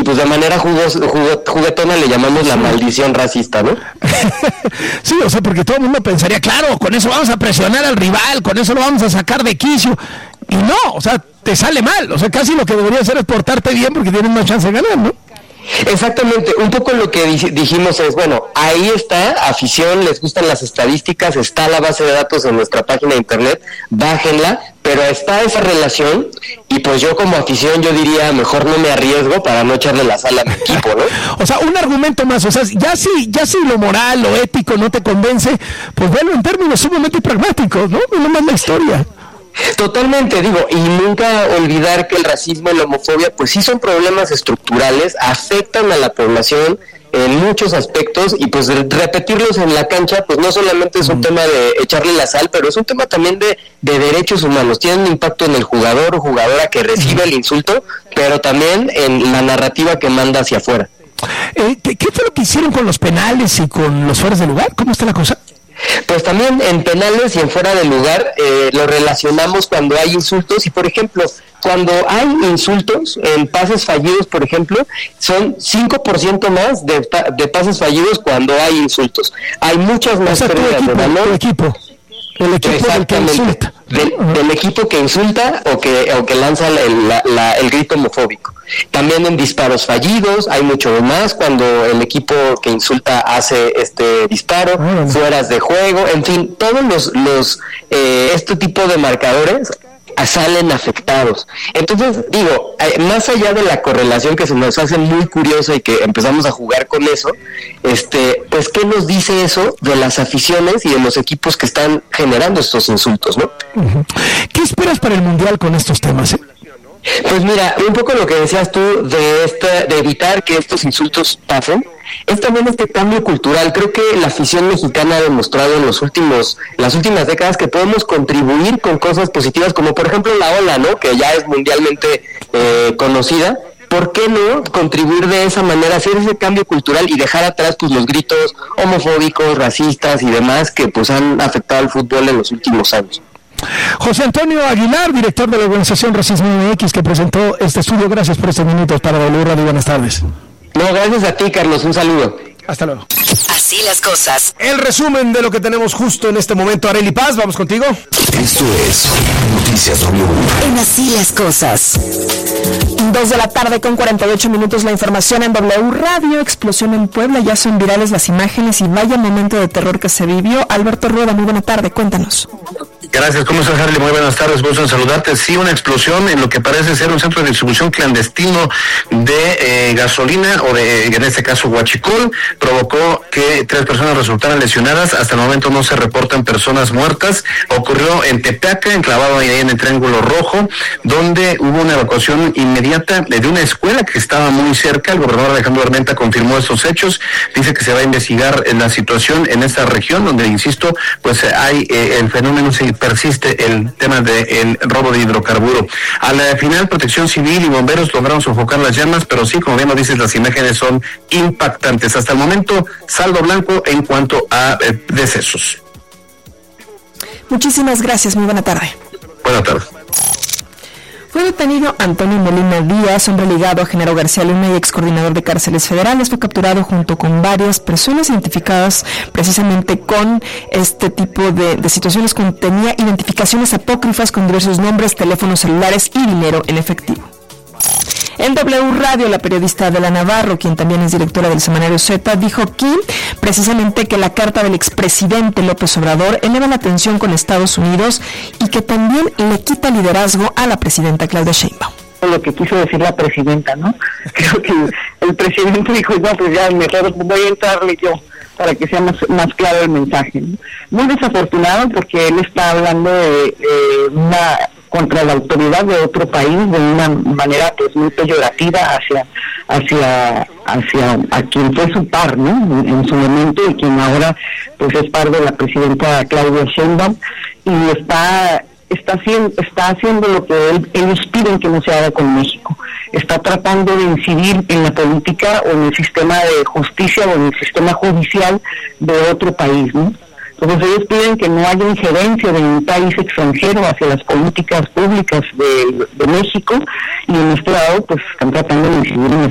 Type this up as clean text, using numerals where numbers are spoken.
pues de manera juguetona le llamamos la maldición racista, ¿no? Sí, o sea, porque todo el mundo pensaría, claro, con eso vamos a presionar al rival, con eso lo vamos a sacar de quicio, y no, o sea, te sale mal, o sea, casi lo que debería hacer es portarte bien porque tienes más chance de ganar, ¿no? Exactamente, un poco lo que dijimos es, bueno, ahí está, afición, les gustan las estadísticas, está la base de datos en nuestra página de internet, bájenla, pero está esa relación, y pues yo como afición yo diría, mejor no me arriesgo para no echarle la sal a mi equipo, ¿no? O sea, un argumento más, o sea, ya si lo moral, lo ético no te convence, pues bueno, en términos sumamente pragmáticos, ¿no? No más la historia. Totalmente, digo, y nunca olvidar que el racismo y la homofobia pues sí son problemas estructurales, afectan a la población en muchos aspectos, y pues repetirlos en la cancha pues no solamente es un tema de echarle la sal, pero es un tema también de derechos humanos. Tienen un impacto en el jugador o jugadora que recibe el insulto, pero también en la narrativa que manda hacia afuera. ¿Qué fue lo que hicieron con los penales y con los fueras de lugar? ¿Cómo está la cosa? Pues también en penales y en fuera de lugar lo relacionamos cuando hay insultos, y por ejemplo, cuando hay insultos en pases fallidos, por ejemplo, son 5% más de pases fallidos cuando hay insultos. Hay muchas más pérdidas de balón. El equipo del que insulta. Del equipo que insulta o que lanza el grito homofóbico. También en disparos fallidos hay mucho más cuando el equipo que insulta hace este disparo, fueras de juego, en fin, todos los este tipo de marcadores salen afectados. Entonces, digo, más allá de la correlación que se nos hace muy curiosa y que empezamos a jugar con eso, pues ¿qué nos dice eso de las aficiones y de los equipos que están generando estos insultos, ¿no? ¿Qué esperas para el Mundial con estos temas, Pues mira, un poco lo que decías tú de evitar que estos insultos pasen, es también este cambio cultural. Creo que la afición mexicana ha demostrado en las últimas décadas que podemos contribuir con cosas positivas, como por ejemplo la ola, ¿no? Que ya es mundialmente conocida. ¿Por qué no contribuir de esa manera, hacer ese cambio cultural y dejar atrás pues los gritos homofóbicos, racistas y demás que pues han afectado al fútbol en los últimos años? José Antonio Aguilar, director de la organización Racismo MX, que presentó este estudio. Gracias por estos minutos para W Radio. Buenas tardes. No, gracias a ti, Carlos. Un saludo. Hasta luego. Así las cosas. El resumen de lo que tenemos justo en este momento. Arely Paz, vamos contigo. Esto es Noticias W. En Así las cosas. 2:48 p.m. La información en W Radio. Explosión en Puebla. Ya son virales las imágenes y vaya momento de terror que se vivió. Alberto Rueda, muy buena tarde. Cuéntanos. Gracias, ¿cómo estás, Harley? Muy buenas tardes, gusto en saludarte. Sí, una explosión en lo que parece ser un centro de distribución clandestino de gasolina, o en este caso huachicol, provocó que 3 personas resultaran lesionadas. Hasta el momento no se reportan personas muertas. Ocurrió en Tepeaca, enclavado ahí en el Triángulo Rojo, donde hubo una evacuación inmediata de una escuela que estaba muy cerca. El gobernador Alejandro Armenta confirmó estos hechos. Dice que se va a investigar la situación en esta región, donde, insisto, pues hay el fenómeno, persiste el tema del robo de hidrocarburo. Al final, Protección Civil y bomberos lograron sofocar las llamas, pero sí, como bien lo dices, las imágenes son impactantes. Hasta el momento, saldo blanco en cuanto a decesos. Muchísimas gracias, muy buena tarde. Buenas tardes. Fue detenido Antonio Molina Díaz, hombre ligado a Genaro García Luna y ex coordinador de cárceles federales. Fue capturado junto con varias personas identificadas precisamente con este tipo de situaciones. Contenía identificaciones apócrifas con diversos nombres, teléfonos celulares y dinero en efectivo. En W Radio, la periodista Adela Navarro, quien también es directora del semanario Z, dijo que precisamente que la carta del expresidente López Obrador eleva la tensión con Estados Unidos y que también le quita liderazgo a la presidenta Claudia Sheinbaum. Lo que quiso decir la presidenta, ¿no? Creo que el presidente dijo, no, pues ya mejor voy a entrarle yo para que sea más claro el mensaje, ¿no? Muy desafortunado, porque él está hablando de una contra la autoridad de otro país de una manera pues muy peyorativa hacia a quien fue su par, ¿no? En su momento, y quien ahora pues es par de la presidenta Claudia Sheinbaum, y está haciendo lo que ellos piden que no se haga con México. Está tratando de incidir en la política o en el sistema de justicia o en el sistema judicial de otro país, ¿no? Entonces ellos piden que no haya injerencia de un país extranjero hacia las políticas públicas de México, y en este lado pues están tratando de incidir en